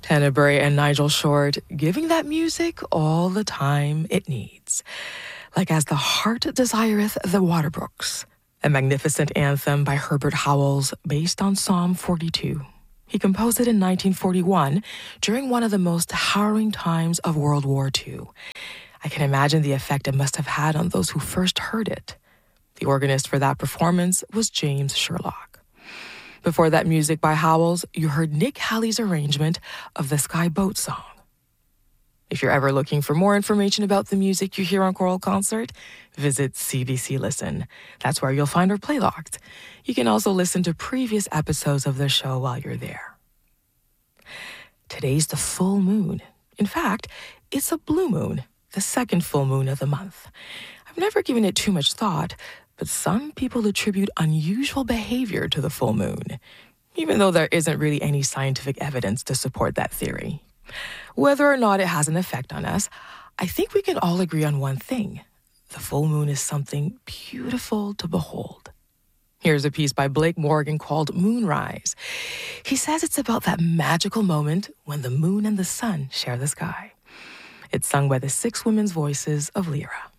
Tenebrae and Nigel Short giving that music all the time it needs. Like As the Heart Desireth the Waterbrooks, a magnificent anthem by Herbert Howells based on Psalm 42. He composed it in 1941 during one of the most harrowing times of World War II. I can imagine the effect it must have had on those who first heard it. The organist for that performance was James Sherlock. Before that music by Howells, you heard Nick Halley's arrangement of the Sky Boat song. If you're ever looking for more information about the music you hear on Choral Concert, visit CBC Listen. That's where you'll find our Playlocked. You can also listen to previous episodes of the show while you're there. Today's the full moon. In fact, it's a blue moon, the second full moon of the month. I've never given it too much thought, but some people attribute unusual behavior to the full moon, even though there isn't really any scientific evidence to support that theory. Whether or not it has an effect on us, I think we can all agree on one thing. The full moon is something beautiful to behold. Here's a piece by Blake Morgan called Moonrise. He says it's about that magical moment when the moon and the sun share the sky. It's sung by the 6 women's voices of Lyra.